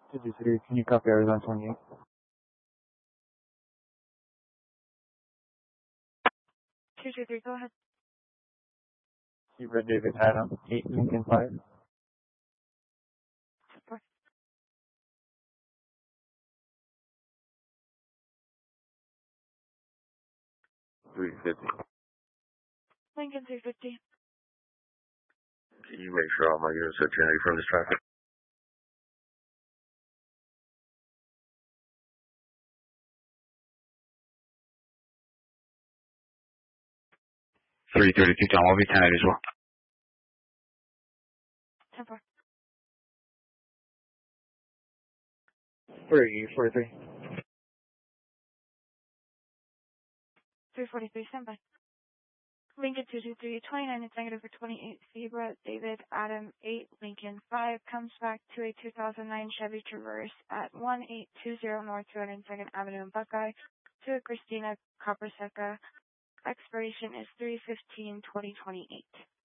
223, can you copy Arizona 28? 223, go ahead. Zebra David Adam, 8 Lincoln 5. Support. 350. Lincoln 350. Can you make sure all my units are 1080 from this traffic? 332, John, I'll be 1080 as well. 10-4. 343. 343, stand by. Lincoln 223, 29 is negative for 28, Zebra, David, Adam, 8, Lincoln 5, comes back to a 2009 Chevy Traverse at 1820 North 202nd Avenue in Buckeye, to a Christina Copperseca. Expiration is 3/15/2028.